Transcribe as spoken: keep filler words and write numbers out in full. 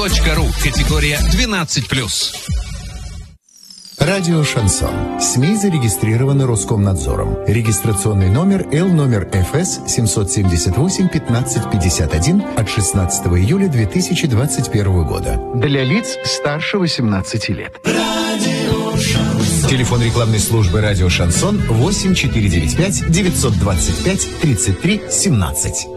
точка ру. Категория двенадцать плюс. Радио «Шансон». СМИ зарегистрированы Роскомнадзором. Регистрационный номер Л номер Ф С семьсот семьдесят восемь пятнадцать пятьдесят один от шестнадцатого июля две тысячи двадцать первого года. Для лиц старше восемнадцати лет. Радио «Шансон». Телефон рекламной службы «Радио Шансон» восемь четыре девять пять девятьсот двадцать пять тридцать три семнадцать.